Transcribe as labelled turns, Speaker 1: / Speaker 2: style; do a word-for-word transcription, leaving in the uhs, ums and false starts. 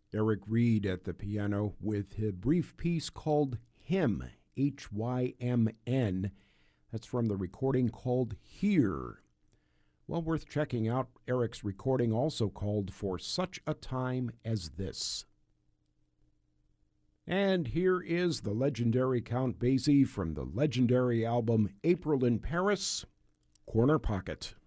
Speaker 1: Eric Reed at the piano with a brief piece called Hymn, H Y M N. That's from the recording called Here. Well worth checking out Eric's recording, also called For Such a Time as This. And here is the legendary Count Basie from the legendary album April in Paris, Corner Pocket.